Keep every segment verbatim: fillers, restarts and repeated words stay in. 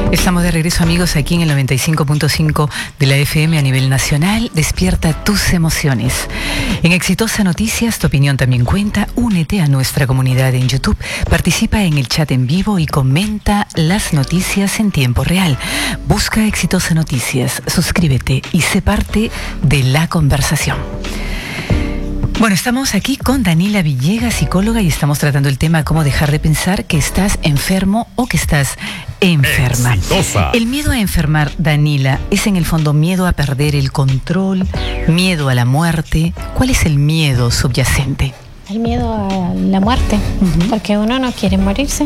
Estamos de regreso, amigos, aquí en el noventa y cinco punto cinco de la F M a nivel nacional. Despierta tus emociones. En Exitosa Noticias, tu opinión también cuenta. Únete a nuestra comunidad en YouTube. Participa en el chat en vivo y comenta las noticias en tiempo real. Busca Exitosa Noticias, suscríbete y sé parte de la conversación. Bueno, estamos aquí con Danila Villegas, psicóloga, y estamos tratando el tema cómo dejar de pensar que estás enfermo o que estás enferma. Exitosa. El miedo a enfermar, Danila, es en el fondo miedo a perder el control, miedo a la muerte. ¿Cuál es el miedo subyacente? El miedo a la muerte, uh-huh. porque uno no quiere morirse.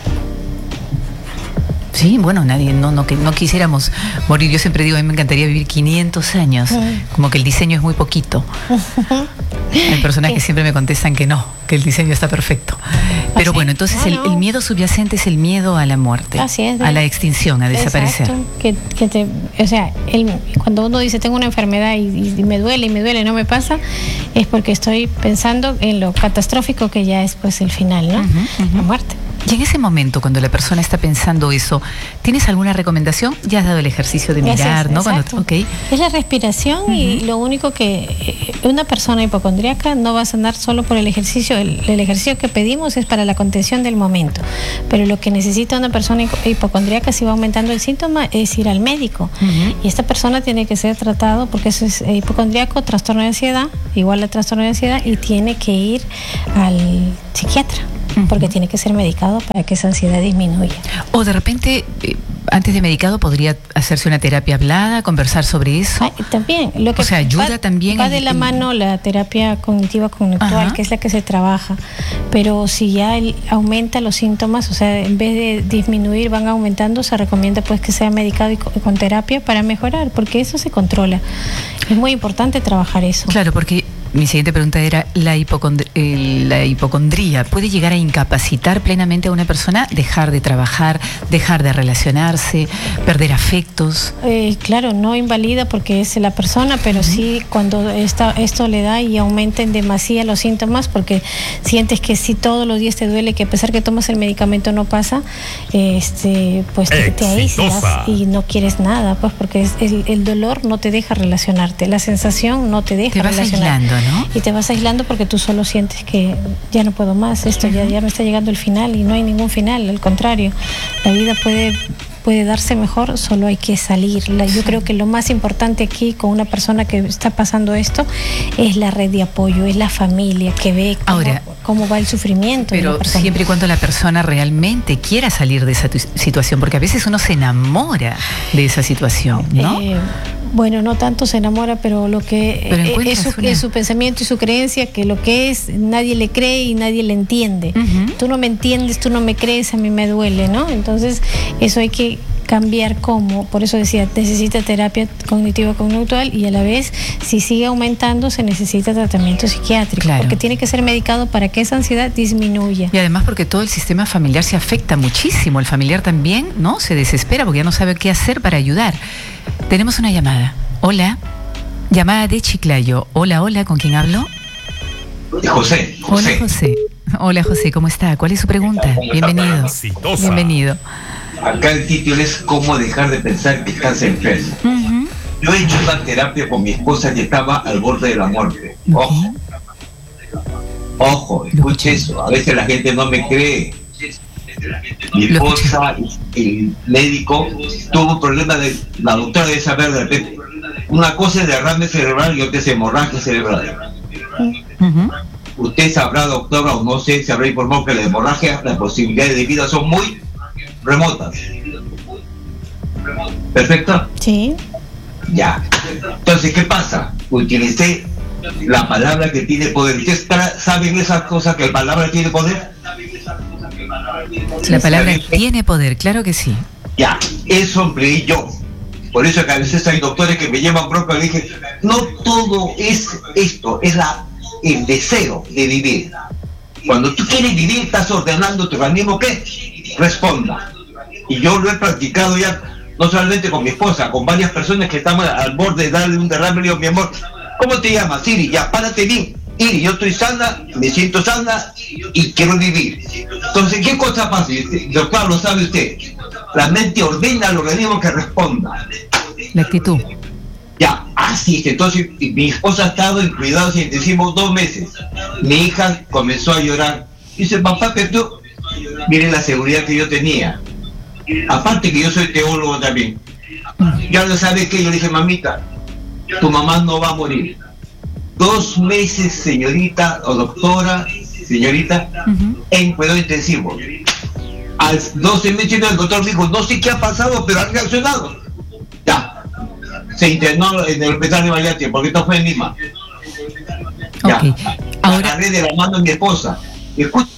Sí, bueno, nadie, no, no, que no quisiéramos morir. Yo siempre digo, a mí me encantaría vivir quinientos años, uh-huh. como que el diseño es muy poquito. Uh-huh. Hay personas que siempre me contestan que no, que el diseño está perfecto. Pero bueno, entonces el, el miedo subyacente es el miedo a la muerte, Así es, de, a la extinción, a desaparecer. Que, que te, o sea, el, cuando uno dice tengo una enfermedad y, y me duele y me duele, no me pasa, es porque estoy pensando en lo catastrófico que ya es pues el final, ¿no? Uh-huh, uh-huh. La muerte. Y en ese momento, cuando la persona está pensando eso, ¿tienes alguna recomendación? Ya has dado el ejercicio de mirar, es, ¿no? Cuando, okay. Es la respiración, uh-huh. y lo único que una persona hipocondríaca no va a sanar solo por el ejercicio. El, el ejercicio que pedimos es para la contención del momento, pero lo que necesita una persona hipocondríaca, si va aumentando el síntoma, es ir al médico. Uh-huh. Y esta persona tiene que ser tratado, porque eso es hipocondríaco, trastorno de ansiedad, igual a trastorno de ansiedad, y tiene que ir al psiquiatra, porque tiene que ser medicado para que esa ansiedad disminuya. O de repente, eh, antes de medicado, podría hacerse una terapia hablada, conversar sobre eso. Ah, también. Lo que o sea, ayuda va, también. Va de la el... mano la terapia cognitiva conductual, que es la que se trabaja. Pero si ya el, aumenta los síntomas, o sea, en vez de disminuir, van aumentando, se recomienda pues que sea medicado y con, con terapia para mejorar, porque eso se controla. Es muy importante trabajar eso. Claro, porque mi siguiente pregunta era, ¿la, hipocond- eh, ¿la hipocondría puede llegar a incapacitar plenamente a una persona? Dejar de trabajar, dejar de relacionarse, perder afectos. Eh, claro, no invalida porque es la persona, pero uh-huh. sí cuando esta, esto le da y aumenta en demasía los síntomas, porque sientes que si todos los días te duele, que a pesar que tomas el medicamento no pasa, este, pues te, te aíslas y no quieres nada, pues porque es, el, el dolor no te deja relacionarte, la sensación no te deja te vas relacionarte. Aislando, ¿no? Y te vas aislando porque tú solo sientes que ya no puedo más, esto ya, ya me está llegando el final, y no hay ningún final, al contrario, la vida puede, puede darse mejor, solo hay que salir. La, yo creo que lo más importante aquí con una persona que está pasando esto es la red de apoyo, es la familia que ve cómo, Ahora, cómo va el sufrimiento. Pero siempre y cuando la persona realmente quiera salir de esa tu- situación, porque a veces uno se enamora de esa situación, ¿no? Eh, Bueno, no tanto se enamora, pero lo que pero es, su, es su pensamiento y su creencia, que lo que es, nadie le cree y nadie le entiende. Uh-huh. Tú no me entiendes, tú no me crees, a mí me duele, ¿no? Entonces, eso hay que cambiar cómo. Por eso decía, necesita terapia cognitivo-conductual, y a la vez, si sigue aumentando, se necesita tratamiento psiquiátrico. Claro. Porque tiene que ser medicado para que esa ansiedad disminuya. Y además porque todo el sistema familiar se afecta muchísimo. El familiar también, ¿no? Se desespera porque ya no sabe qué hacer para ayudar. Tenemos una llamada. Hola. Llamada de Chiclayo. Hola, hola, ¿con quién hablo? José, José. Hola, José. Hola, José, ¿cómo está? ¿Cuál es su pregunta? Bienvenido. Exitosa. Bienvenido. Acá el título es cómo dejar de pensar que estás enfermo. Uh-huh. Yo he hecho una terapia con mi esposa que estaba al borde de la muerte. Ojo. Ojo, escuche eso. A veces la gente no me cree. Mi esposa, el médico, tuvo un problema de... La doctora debe saber de repente. Una cosa es derrame cerebral y otra es hemorragia cerebral. Uh-huh. Usted sabrá, doctora, o no sé, se habrá informado que la hemorragia, las posibilidades de vida son muy remotas. ¿Perfecto? Sí. Ya. Entonces, ¿qué pasa? Utilicé la palabra que tiene poder. ¿Ustedes saben esas cosas que la palabra tiene poder? La palabra tiene poder, claro que sí. Ya, eso empleé yo. Por eso que a veces hay doctores que me llevan bronca y dije, no todo es esto, es la, el deseo de vivir. Cuando tú quieres vivir, estás ordenando tu organismo que responda. Y yo lo he practicado ya, no solamente con mi esposa, con varias personas que estamos al borde de darle un derrame. Le digo, mi amor, ¿cómo te llamas? Siri, ya, párate bien. Iri, yo estoy sana, me siento sana y quiero vivir. Entonces, ¿qué cosa pasa? Doctor, lo sabe usted. La mente ordena al organismo que responda. La actitud. Ya, así es. Entonces, mi esposa ha estado en cuidados intensivos dos meses. Mi hija comenzó a llorar. Dice, papá, pero tú, miren la seguridad que yo tenía. Aparte que yo soy teólogo también. Ya lo sabe que yo le dije, mamita, tu mamá no va a morir. Dos meses, señorita o doctora, señorita, uh-huh. en cuidado intensivo. Al doce meses el doctor dijo, no sé qué ha pasado, pero ha reaccionado. Ya. Se internó en el hospital de Valiante, porque esto fue en Lima. Ya. Okay. Ahora... agarré de la mano a mi esposa. Escucha.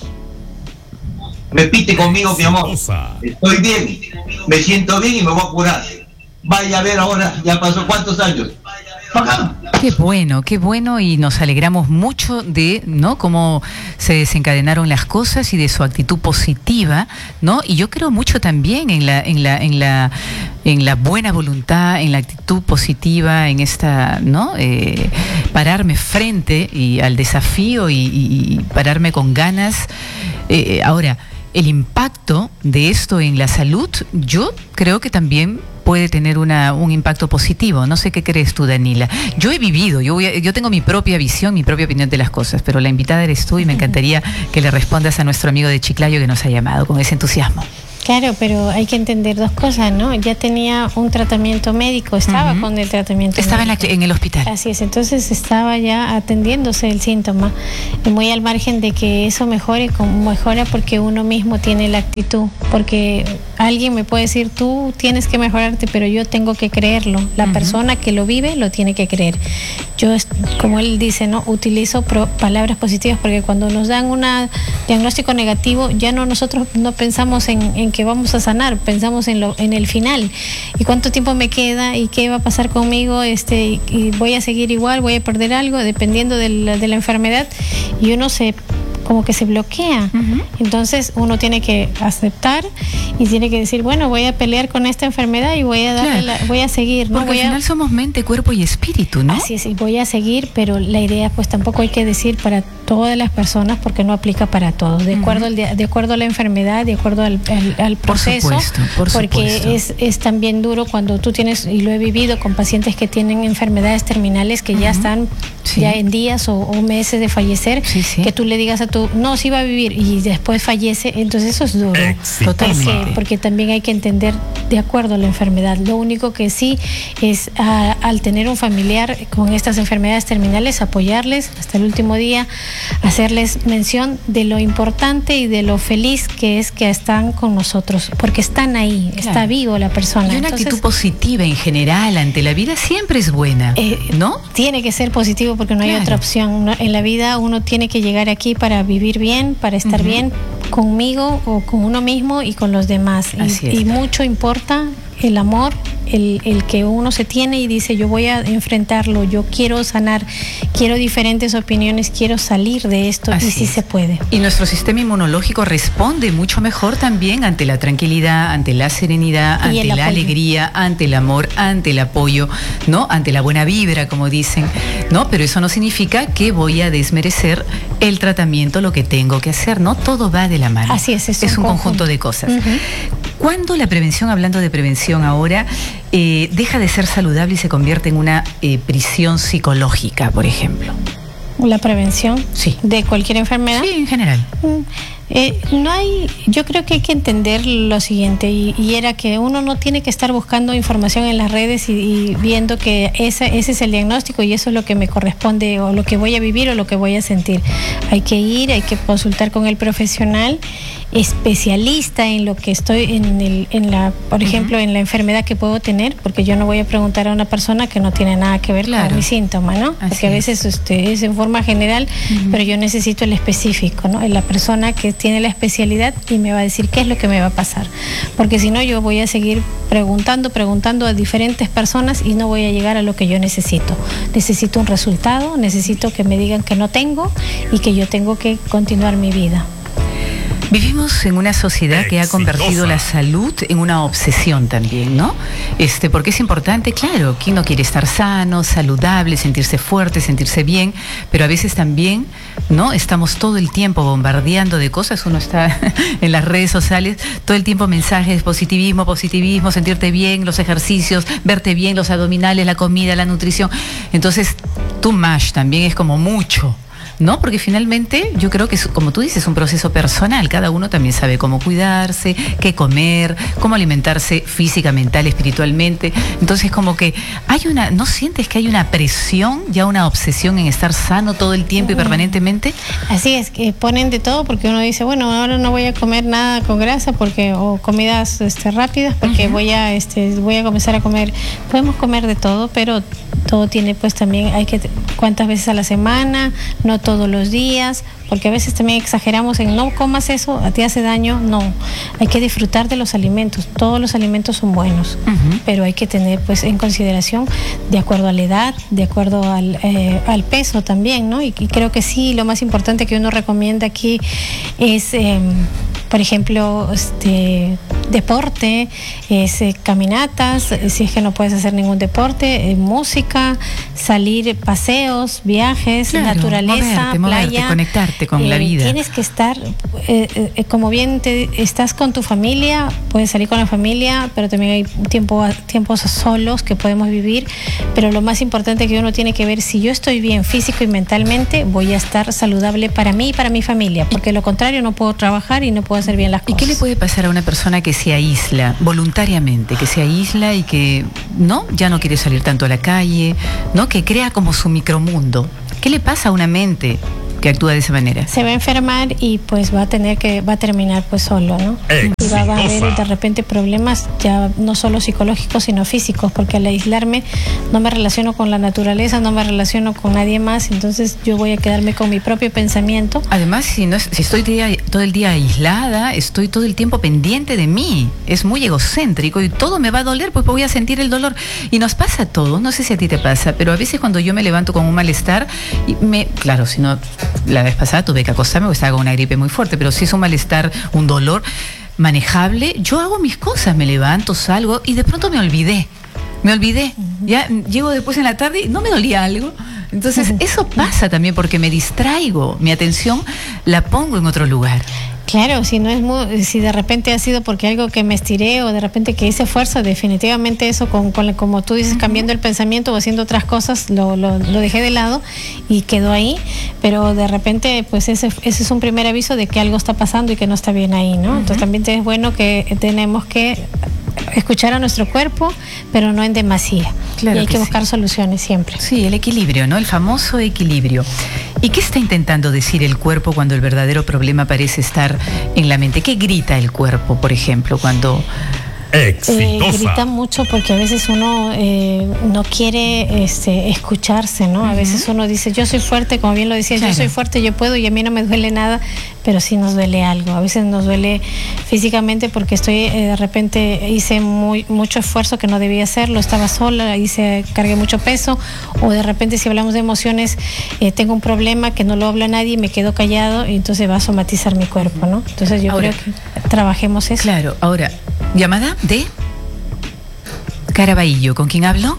Repite conmigo, mi amor. Estoy bien. Me siento bien y me voy a curar. Vaya a ver ahora, ya pasó cuántos años. Acá. Qué bueno, qué bueno, y nos alegramos mucho de, ¿no?, cómo se desencadenaron las cosas y de su actitud positiva, ¿no? Y yo creo mucho también en la, en la, en la, en la buena voluntad, en la actitud positiva, en esta, ¿no? Eh, pararme frente y al desafío y, y, y pararme con ganas. Eh, ahora, el impacto de esto en la salud, yo creo que también puede tener una, un impacto positivo. No sé qué crees tú, Danila. Yo he vivido, yo, voy a, yo tengo mi propia visión, mi propia opinión de las cosas, pero la invitada eres tú y me encantaría que le respondas a nuestro amigo de Chiclayo que nos ha llamado con ese entusiasmo. Claro, pero hay que entender dos cosas, ¿no? Ya tenía un tratamiento médico, estaba uh-huh. con el tratamiento estaba médico. Estaba en, en el hospital. Así es, entonces estaba ya atendiéndose el síntoma, muy al margen de que eso mejore, mejora porque uno mismo tiene la actitud, porque alguien me puede decir, tú tienes que mejorarte, pero yo tengo que creerlo. La uh-huh. persona que lo vive lo tiene que creer. Yo, como él dice, ¿no?, utilizo pro, palabras positivas, porque cuando nos dan un diagnóstico negativo, ya no nosotros no pensamos en, en que vamos a sanar, pensamos en lo en el final y cuánto tiempo me queda y qué va a pasar conmigo, este y, y voy a seguir igual, voy a perder algo, dependiendo de la, de la enfermedad, y uno se como que se bloquea. Uh-huh. Entonces uno tiene que aceptar y tiene que decir, bueno, voy a pelear con esta enfermedad y voy a darle claro. la, voy a seguir, ¿no? Porque voy al final a... somos mente, cuerpo y espíritu, ¿no? Así es, y voy a seguir, pero la idea pues tampoco hay que decir para todas las personas, porque no aplica para todos, de uh-huh. acuerdo al, de, de acuerdo a la enfermedad, de acuerdo al, al, al proceso, por supuesto, por porque supuesto. es, es también duro cuando tú tienes, y lo he vivido con pacientes que tienen enfermedades terminales que uh-huh. ya están sí. ya en días o, o meses de fallecer, sí, sí. que tú le digas a tu, no, sí va a vivir, y después fallece, entonces eso es duro. Totalmente. Porque, porque también hay que entender de acuerdo a la enfermedad. Lo único que sí es a, al tener un familiar con estas enfermedades terminales, apoyarles hasta el último día, hacerles mención de lo importante y de lo feliz que es que están con nosotros, porque están ahí, claro. está vivo la persona. Y una entonces, actitud positiva en general ante la vida siempre es buena, eh, ¿no? Tiene que ser positivo porque no claro. hay otra opción, ¿no? En la vida uno tiene que llegar aquí para vivir bien, para estar uh-huh. bien conmigo o con uno mismo y con los demás. Y, y mucho importa el amor, el, el que uno se tiene y dice, yo voy a enfrentarlo, yo quiero sanar, quiero diferentes opiniones, quiero salir de esto. Así y sí es. Se puede. Y nuestro sistema inmunológico responde mucho mejor también ante la tranquilidad, ante la serenidad, ante la alegría, ante el amor, ante el apoyo, ¿no? Ante la buena vibra, como dicen, ¿no? Pero eso no significa que voy a desmerecer el tratamiento, lo que tengo que hacer, ¿no? Todo va de la mano. Así es, es, es un, un conjunto. conjunto de cosas. Uh-huh. ¿Cuándo la prevención, hablando de prevención ahora, eh, deja de ser saludable y se convierte en una eh, prisión psicológica, por ejemplo? ¿La prevención? Sí. ¿De cualquier enfermedad? Sí, en general. Mm. Eh, no hay, yo creo que hay que entender lo siguiente, y, y era que uno no tiene que estar buscando información en las redes y, y viendo que ese, ese es el diagnóstico y eso es lo que me corresponde o lo que voy a vivir o lo que voy a sentir. Hay que ir, hay que consultar con el profesional especialista en lo que estoy, en, el, en la, por ejemplo, uh-huh. en la enfermedad que puedo tener, porque yo no voy a preguntar a una persona que no tiene nada que ver claro. con mi síntoma, ¿no? Así porque a veces este, es en forma general, uh-huh. pero yo necesito el específico, ¿no? La persona que tiene la especialidad y me va a decir qué es lo que me va a pasar, porque si no yo voy a seguir preguntando, preguntando a diferentes personas y no voy a llegar a lo que yo necesito. Necesito un resultado, necesito que me digan que no tengo y que yo tengo que continuar mi vida. Vivimos en una sociedad que ha convertido la salud en una obsesión también, ¿no? Este, porque es importante, claro, ¿quién no quiere estar sano, saludable, sentirse fuerte, sentirse bien? Pero a veces también, ¿no? Estamos todo el tiempo bombardeando de cosas, uno está en las redes sociales, todo el tiempo mensajes, positivismo, positivismo, sentirte bien, los ejercicios, verte bien, los abdominales, la comida, la nutrición. Entonces, too much también es como mucho, ¿no? Porque finalmente yo creo que, es, como tú dices, es un proceso personal. Cada uno también sabe cómo cuidarse, qué comer, cómo alimentarse física, mental, espiritualmente. Entonces, como que hay una, ¿no sientes que hay una presión, ya una obsesión en estar sano todo el tiempo y permanentemente? Así es, que ponen de todo, porque uno dice, bueno, ahora no voy a comer nada con grasa porque o comidas este, rápidas porque uh-huh. voy a este voy a comenzar a comer. Podemos comer de todo, pero todo tiene pues también, hay que, cuántas veces a la semana, no todos los días, porque a veces también exageramos en no comas eso, a ti hace daño. No, hay que disfrutar de los alimentos, todos los alimentos son buenos, uh-huh. pero hay que tener pues en consideración de acuerdo a la edad, de acuerdo al, eh, al peso también, ¿no? Y, y creo que sí, lo más importante que uno recomienda aquí es eh, por ejemplo, este deporte, es, eh, caminatas, eh, si es que no puedes hacer ningún deporte, eh, música, salir, paseos, viajes, claro, naturaleza, moverte, playa, moverte, conectarte con eh, la vida. Tienes que estar, eh, eh, como bien te, estás con tu familia, puedes salir con la familia, pero también hay tiempo, tiempos solos que podemos vivir, pero lo más importante que uno tiene que ver, si yo estoy bien físico y mentalmente, voy a estar saludable para mí y para mi familia, porque lo contrario no puedo trabajar y no puedo hacer bien las cosas. ¿Y qué le puede pasar a una persona que se aísla voluntariamente, que se aísla y que no ya no quiere salir tanto a la calle, no, que crea como su micromundo? ¿Qué le pasa a una mente que actúa de esa manera? Se va a enfermar y pues va a tener que, va a terminar pues solo, ¿no? Exitosa. Y va, va a haber de repente problemas ya no solo psicológicos sino físicos, porque al aislarme no me relaciono con la naturaleza, no me relaciono con nadie más, entonces yo voy a quedarme con mi propio pensamiento. Además, si no es, si estoy día, todo el día aislada, estoy todo el tiempo pendiente de mí, es muy egocéntrico y todo me va a doler, pues voy a sentir el dolor. Y nos pasa a todos, no sé si a ti te pasa, pero a veces cuando yo me levanto con un malestar, y me, claro, si no, la vez pasada tuve que acostarme porque estaba con una gripe muy fuerte, pero si es un malestar, un dolor manejable, yo hago mis cosas, me levanto, salgo y de pronto me olvidé, me olvidé, uh-huh. ya llego después en la tarde y no me dolía algo. Entonces, uh-huh. eso pasa también porque me distraigo, mi atención la pongo en otro lugar. Claro, si no es muy, si de repente ha sido porque algo que me estiré o de repente que hice fuerza, definitivamente eso con, con como tú dices, cambiando el pensamiento o haciendo otras cosas, lo, lo, lo dejé de lado y quedó ahí, pero de repente pues ese, ese es un primer aviso de que algo está pasando y que no está bien ahí, ¿no? Uh-huh. Entonces también es bueno que tenemos que escuchar a nuestro cuerpo, pero no en demasía. Claro, y hay que, que buscar sí. soluciones siempre. Sí, el equilibrio, ¿no? El famoso equilibrio. ¿Y qué está intentando decir el cuerpo cuando el verdadero problema parece estar en la mente? ¿Qué grita el cuerpo, por ejemplo, cuando... Eh, grita mucho porque a veces uno eh, no quiere este, escucharse, ¿no? Uh-huh. A veces uno dice, yo soy fuerte, como bien lo decías, claro. yo soy fuerte, yo puedo y a mí no me duele nada, pero sí nos duele algo. A veces nos duele físicamente porque estoy, eh, de repente hice muy, mucho esfuerzo que no debía hacerlo, estaba sola, hice, cargué mucho peso, o de repente si hablamos de emociones, eh, tengo un problema que no lo habla nadie y me quedo callado y entonces va a somatizar mi cuerpo, ¿no? Entonces yo ahora, creo que trabajemos eso. Claro, ahora, llamada de Caraballo, ¿con quién hablo?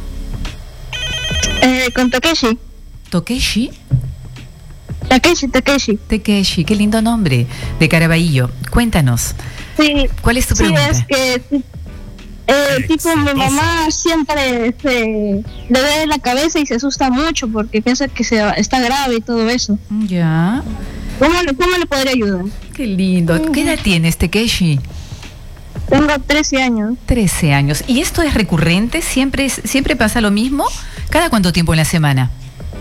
Eh, con Takeshi. ¿Tokeshi? Takeshi, Takeshi. Takeshi, qué lindo nombre, de Caraballo. Cuéntanos. Sí. ¿Cuál es tu sí, pregunta? Es que, eh, tipo, mi mamá siempre se le duele la cabeza y se asusta mucho porque piensa que se, está grave y todo eso. Ya. ¿Cómo, cómo le podría ayudar? Qué lindo. Uh-huh. ¿Qué edad tienes, Takeshi? Tengo trece años. trece años. ¿Y esto es recurrente? ¿Siempre, es, siempre pasa lo mismo? ¿Cada cuánto tiempo en la semana?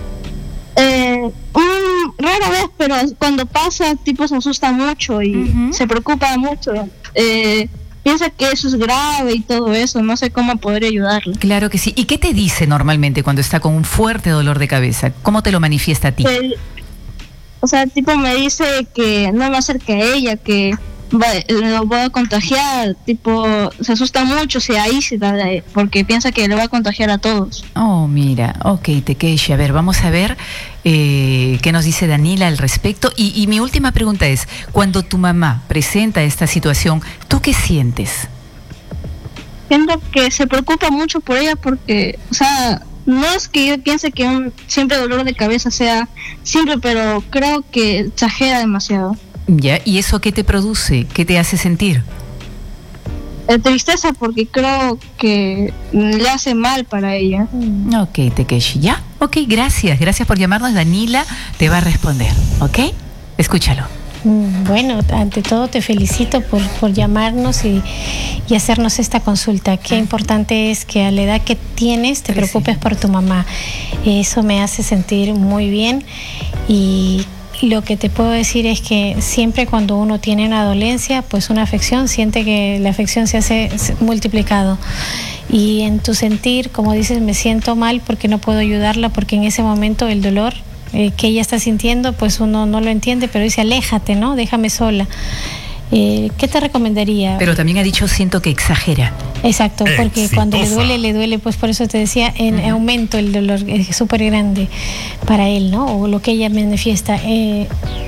Eh, um, rara vez, pero cuando pasa, tipo se asusta mucho y uh-huh. se preocupa mucho. Eh, piensa que eso es grave y todo eso. No sé cómo poder ayudarle. Claro que sí. ¿Y qué te dice normalmente cuando está con un fuerte dolor de cabeza? ¿Cómo te lo manifiesta a ti? Eh, o sea, tipo me dice que no me acerque a ella, que Va, lo voy a contagiar, tipo, se asusta mucho, se aísla porque piensa que le va a contagiar a todos. Oh, mira, ok, Takeshi, a ver, vamos a ver Eh, ¿Qué nos dice Danila al respecto? Y, y mi última pregunta es, cuando tu mamá presenta esta situación, ¿tú qué sientes? Siento que se preocupa mucho por ella porque, o sea, no es que yo piense que un siempre dolor de cabeza sea simple, pero creo que exagera demasiado. Ya, ¿y eso qué te produce? ¿Qué te hace sentir? Eh, tristeza porque creo que le hace mal para ella. Ok, Takeshi, ya. Ok, gracias. Gracias por llamarnos. Danila te va a responder, ¿ok? Escúchalo. Bueno, ante todo te felicito por, por llamarnos y, y hacernos esta consulta. Qué importante es que a la edad que tienes te preocupes por tu mamá. Eso me hace sentir muy bien y lo que te puedo decir es que siempre cuando uno tiene una dolencia, pues una afección, siente que la afección se hace multiplicado. Y en tu sentir, como dices, me siento mal porque no puedo ayudarla, porque en ese momento el dolor eh, que ella está sintiendo, pues uno no lo entiende, pero dice, aléjate, ¿no? Déjame sola. Eh, ¿Qué te recomendaría? Pero también ha dicho, siento que exagera. Exacto, porque Exitosa. Cuando le duele, le duele, pues por eso te decía, en uh-huh. aumento el dolor, es súper grande para él, ¿no? O lo que ella manifiesta. Eh,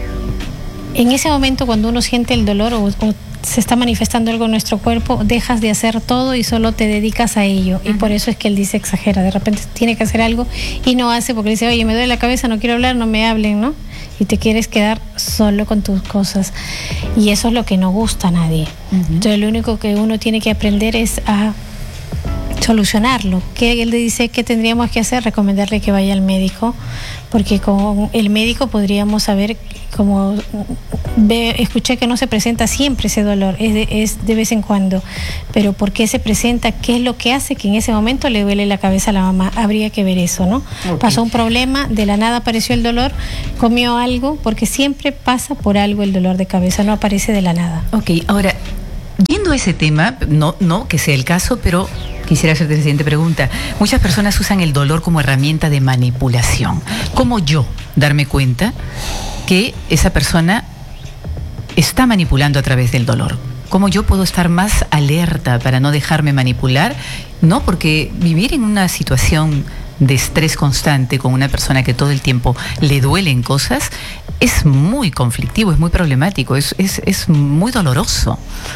en ese momento, cuando uno siente el dolor o, o se está manifestando algo en nuestro cuerpo, dejas de hacer todo y solo te dedicas a ello. Uh-huh. Y por eso es que él dice exagera. De repente tiene que hacer algo y no hace porque dice, oye, me duele la cabeza, no quiero hablar, no me hablen, ¿no? Y te quieres quedar solo con tus cosas. Y eso es lo que no gusta a nadie. Uh-huh. Entonces lo único que uno tiene que aprender es a solucionarlo. ¿Qué él le dice que tendríamos que hacer? Recomendarle que vaya al médico, porque con el médico podríamos saber, como ve, escuché que no se presenta siempre ese dolor, es de, es de vez en cuando, pero ¿por qué se presenta? ¿Qué es lo que hace que en ese momento le duele la cabeza a la mamá? Habría que ver eso, ¿no? Okay. Pasó un problema, de la nada apareció el dolor, comió algo, porque siempre pasa por algo el dolor de cabeza, no aparece de la nada. Ok, ahora, yendo a ese tema, no, no que sea el caso, pero quisiera hacerte la siguiente pregunta. Muchas personas usan el dolor como herramienta de manipulación. ¿Cómo yo darme cuenta que esa persona está manipulando a través del dolor? ¿Cómo yo puedo estar más alerta para no dejarme manipular? No, porque vivir en una situación de estrés constante con una persona que todo el tiempo le duelen cosas es muy conflictivo, es muy problemático, es, es, es muy doloroso.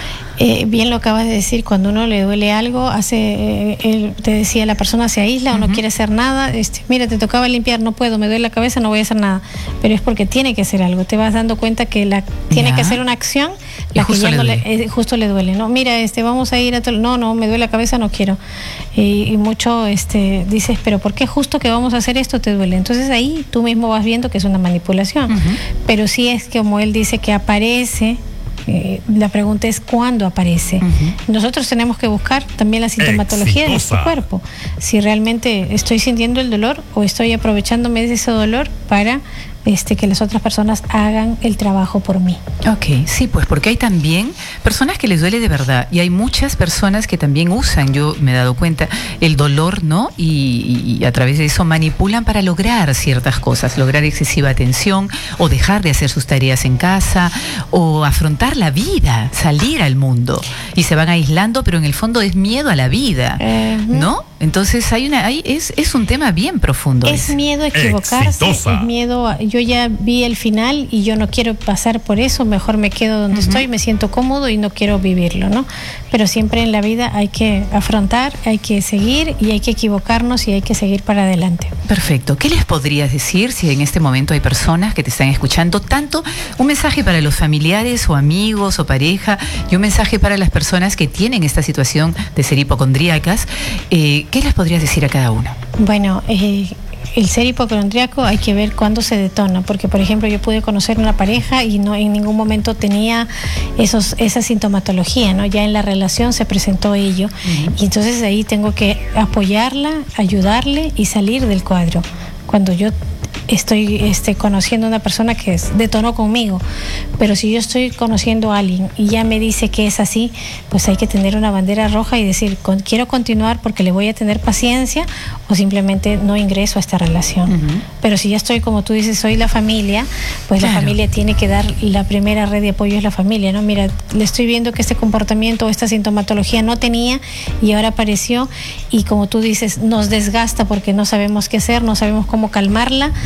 Eh, bien lo acabas de decir, cuando uno le duele algo, hace, eh, él, te decía, la persona se aísla o uh-huh. no quiere hacer nada, este, mira, te tocaba limpiar, no puedo, me duele la cabeza, no voy a hacer nada, pero es porque tiene que hacer algo, te vas dando cuenta que la tiene ya. que hacer una acción, la que ya le no le, eh, justo le duele, no, mira, este, vamos a ir a todo, no, no, me duele la cabeza, no quiero, y, y mucho, este, dices, pero ¿por qué justo que vamos a hacer esto te duele? Entonces ahí tú mismo vas viendo que es una manipulación, uh-huh. pero sí es que como él dice que aparece. Eh, la pregunta es cuándo aparece. Uh-huh. Nosotros tenemos que buscar también la sintomatología Exitosa. de nuestro cuerpo. Si realmente estoy sintiendo el dolor o estoy aprovechándome de ese dolor para este, que las otras personas hagan el trabajo por mí. Ok, sí, pues porque hay también personas que les duele de verdad y hay muchas personas que también usan, yo me he dado cuenta, el dolor, ¿no? Y, y a través de eso manipulan para lograr ciertas cosas, lograr excesiva atención o dejar de hacer sus tareas en casa o afrontar la vida, salir al mundo y se van aislando, pero en el fondo es miedo a la vida, uh-huh. ¿no? Entonces hay una, hay, es, es un tema bien profundo. Es ese. Miedo a equivocarse, Exitosa. es miedo a, yo ya vi el final y yo no quiero pasar por eso, mejor me quedo donde uh-huh. estoy, me siento cómodo y no quiero vivirlo, ¿no? Pero siempre en la vida hay que afrontar, hay que seguir y hay que equivocarnos y hay que seguir para adelante. Perfecto. ¿Qué les podrías decir si en este momento hay personas que te están escuchando? Tanto un mensaje para los familiares o amigos o pareja y un mensaje para las personas que tienen esta situación de ser hipocondríacas. Eh, ¿Qué les podrías decir a cada uno? Bueno, eh, el ser hipocondríaco hay que ver cuándo se detona, porque por ejemplo yo pude conocer una pareja y no en ningún momento tenía esos esa sintomatología, ¿no? Ya en la relación se presentó ello, uh-huh. y entonces ahí tengo que apoyarla, ayudarle y salir del cuadro. Cuando yo estoy este, conociendo a una persona que es, detonó conmigo, pero si yo estoy conociendo a alguien y ya me dice que es así, pues hay que tener una bandera roja y decir, con, quiero continuar porque le voy a tener paciencia o simplemente no ingreso a esta relación. Uh-huh. Pero si ya estoy, como tú dices, soy la familia, pues claro. la familia tiene que dar, la primera red de apoyo es la familia, ¿no? Mira, le estoy viendo que este comportamiento o esta sintomatología no tenía y ahora apareció y como tú dices, nos desgasta porque no sabemos qué hacer, no sabemos cómo calmarla.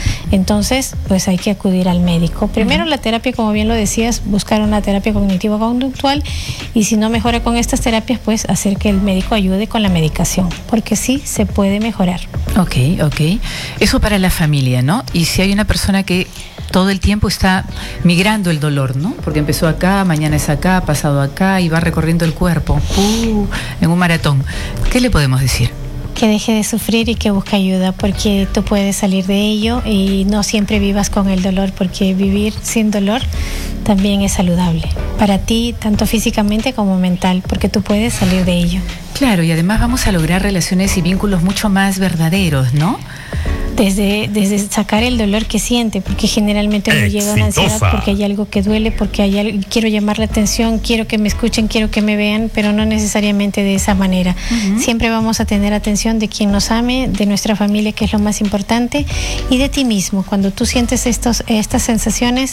entonces pues hay que acudir al médico. Primero uh-huh. la terapia, como bien lo decías, buscar una terapia cognitivo-conductual, y si no mejora con estas terapias, pues hacer que el médico ayude con la medicación, porque sí se puede mejorar. Ok, ok. Eso para la familia, ¿no? Y si hay una persona que todo el tiempo está migrando el dolor, ¿no? Porque empezó acá, mañana es acá, pasado acá, y va recorriendo el cuerpo uh, en un maratón. ¿Qué le podemos decir? Que deje de sufrir y que busque ayuda, porque tú puedes salir de ello, y no siempre vivas con el dolor, porque vivir sin dolor también es saludable para ti, tanto físicamente como mental, porque tú puedes salir de ello. Claro, y además vamos a lograr relaciones y vínculos mucho más verdaderos, ¿no? Desde, desde sacar el dolor que siente, porque generalmente uno llega a una ansiedad porque hay algo que duele, porque hay algo, quiero llamar la atención, quiero que me escuchen, quiero que me vean, pero no necesariamente de esa manera. Uh-huh. Siempre vamos a tener atención de quien nos ame, de nuestra familia, que es lo más importante, y de ti mismo. Cuando tú sientes estos, estas sensaciones,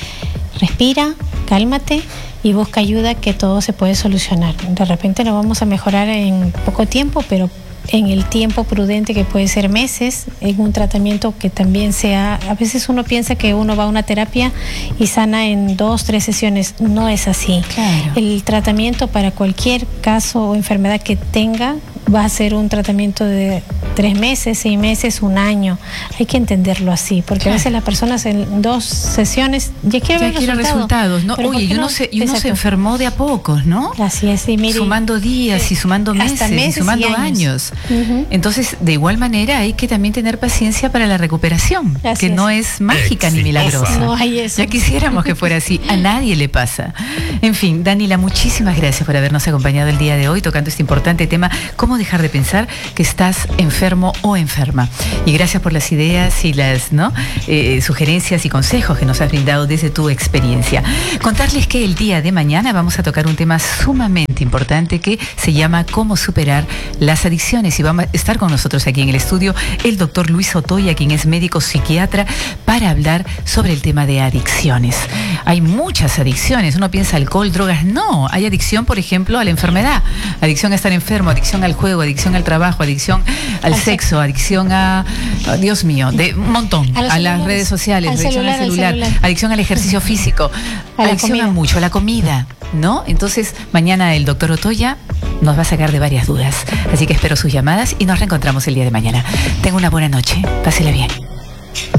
respira, cálmate y busca ayuda, que todo se puede solucionar. De repente no vamos a mejorar en poco tiempo, pero en el tiempo prudente, que puede ser meses, en un tratamiento que también sea, a veces uno piensa que uno va a una terapia y sana en dos, tres sesiones. No es así. Claro. El tratamiento para cualquier caso o enfermedad que tenga va a ser un tratamiento de tres meses, seis meses, un año. Hay que entenderlo así, porque claro. a veces las personas en dos sesiones ya quieren ver resultados. resultados, ¿no? Oye, y uno, no? se, y uno se enfermó de a pocos, ¿no? Así es, y mire, sumando días y sumando meses, meses y sumando y años. años. Uh-huh. Entonces, de igual manera, hay que también tener paciencia para la recuperación, así que es. No es mágica Exitosa. Ni milagrosa. No hay eso. Ya quisiéramos que fuera así. A nadie le pasa. En fin, Danila, muchísimas gracias por habernos acompañado el día de hoy tocando este importante tema, cómo dejar de pensar que estás enfermo o enferma. Y gracias por las ideas y las ¿no? eh, sugerencias y consejos que nos has brindado desde tu experiencia. Contarles que el día de mañana vamos a tocar un tema sumamente importante que se llama cómo superar las adicciones, y va a estar con nosotros aquí en el estudio el doctor Luis Otoya, quien es médico psiquiatra, para hablar sobre el tema de adicciones. Hay muchas adicciones, uno piensa alcohol, drogas, no, hay adicción, por ejemplo, a la enfermedad, adicción a estar enfermo, adicción al juego, adicción al trabajo, adicción al, al sexo, adicción a, oh, Dios mío, de un montón, a, a las redes sociales, adicción celular, al celular, celular, adicción al ejercicio físico, a adicción a mucho, a la comida, ¿no? Entonces, mañana el doctor Otoya nos va a sacar de varias dudas, así que espero sus llamadas y nos reencontramos el día de mañana. Tenga una buena noche, pásela bien.